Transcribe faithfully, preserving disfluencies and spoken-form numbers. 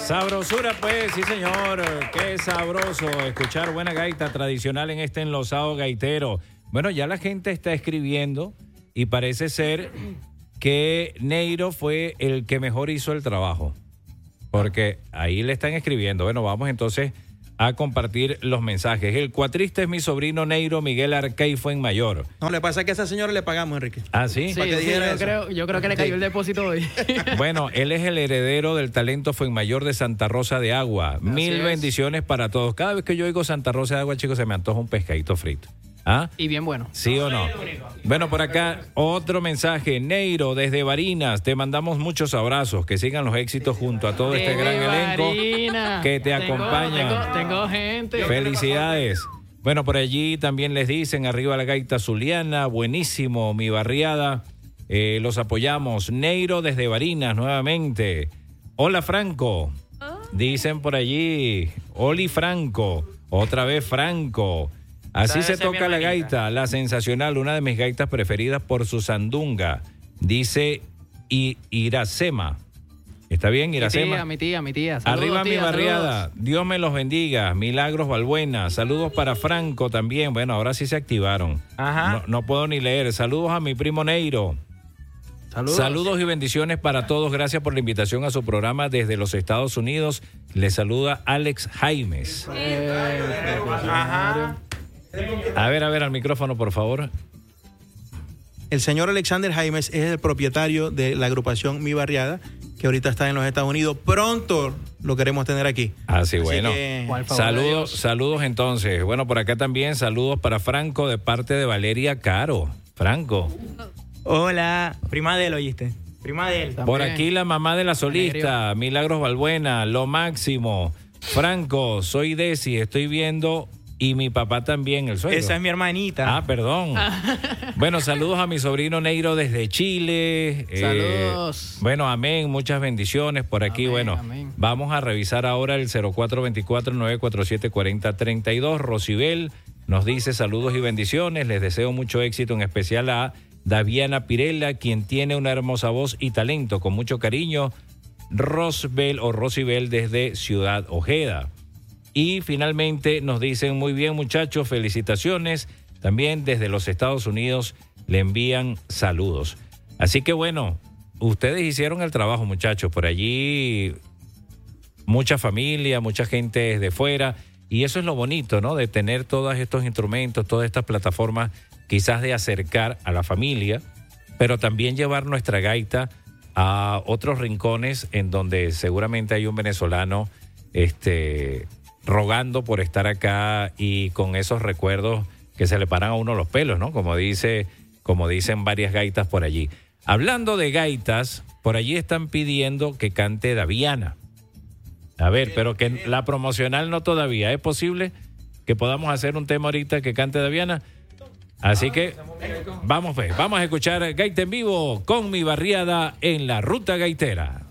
Sabrosura, pues, sí, señor. Qué sabroso escuchar buena gaita tradicional en este enlosado gaitero. Bueno, ya la gente está escribiendo y parece ser que Neiro fue el que mejor hizo el trabajo. Porque ahí le están escribiendo. Bueno, vamos entonces a compartir los mensajes. El cuatrista es mi sobrino Neiro Miguel Arcay Fuenmayor. No, le pasa que a esa señora le pagamos, Enrique. ¿Ah, sí? Sí, sí, yo, creo, yo creo que le cayó sí. el depósito hoy. Bueno, él es el heredero del talento Fuenmayor de Santa Rosa de Agua. Así Mil es. bendiciones para todos. Cada vez que yo oigo Santa Rosa de Agua, chicos, se me antoja un pescadito frito. ¿Ah? Y bien bueno. ¿Sí o no? Bueno, por acá otro mensaje. Neiro, desde Barinas, te mandamos muchos abrazos. Que sigan los éxitos junto a todo este gran elenco que te acompaña. Tengo, tengo gente. Felicidades. Bueno, por allí también les dicen, arriba la gaita zuliana, buenísimo, mi barriada. Eh, los apoyamos. Neiro desde Barinas, nuevamente. Hola, Franco. Dicen por allí. Oli Franco. Otra vez Franco. Así se toca la gaita, la sensacional, una de mis gaitas preferidas por su sandunga. Dice I, Iracema. ¿Está bien, Iracema? Mi tía, mi tía, mi tía. Saludos, Arriba tía, mi barriada. Saludos. Dios me los bendiga. Milagros Balbuena. Saludos para Franco también. Bueno, ahora sí se activaron. Ajá. No, no puedo ni leer. Saludos a mi primo Neiro. Saludos. Saludos y bendiciones para todos. Gracias por la invitación a su programa desde los Estados Unidos. Les saluda Alex Jaimes. Eh, Ajá. A ver, a ver, al micrófono, por favor. El señor Alexander Jaimes es el propietario de la agrupación Mi Barriada, que ahorita está en los Estados Unidos. Pronto lo queremos tener aquí. Ah, sí, Así bueno. que... Saludos, saludos entonces. Bueno, por acá también saludos para Franco de parte de Valeria Caro. Franco. Hola, prima de él, ¿oíste? Prima de él. También. Por aquí la mamá de la solista, Milagros Balbuena, lo máximo. Franco, soy Desi, estoy viendo... Y mi papá también, el suegro. Esa es mi hermanita. Ah, perdón. Bueno, saludos a mi sobrino Neiro desde Chile. Saludos. Eh, bueno, amén, muchas bendiciones por aquí. Amén, bueno, amén. Vamos a revisar ahora el cero cuatro dos cuatro, nueve cuatro siete, cuatro cero tres dos. Rosibel nos dice saludos y bendiciones. Les deseo mucho éxito, en especial a Daviana Pirela, quien tiene una hermosa voz y talento. Con mucho cariño, Rosbel o Rosibel desde Ciudad Ojeda. Y finalmente nos dicen, muy bien muchachos, felicitaciones. También desde los Estados Unidos le envían saludos. Así que bueno, ustedes hicieron el trabajo, muchachos. Por allí mucha familia, mucha gente desde fuera. Y eso es lo bonito, ¿no? De tener todos estos instrumentos, todas estas plataformas, quizás de acercar a la familia, pero también llevar nuestra gaita a otros rincones en donde seguramente hay un venezolano, este... rogando por estar acá y con esos recuerdos que se le paran a uno los pelos, ¿no? Como dice, como dicen varias gaitas por allí. Hablando de gaitas, por allí están pidiendo que cante Daviana. A ver, pero que la promocional no todavía. ¿Es posible que podamos hacer un tema ahorita que cante Daviana? Así que vamos, pues, vamos a escuchar Gaita en vivo con Mi Barriada en la Ruta Gaitera.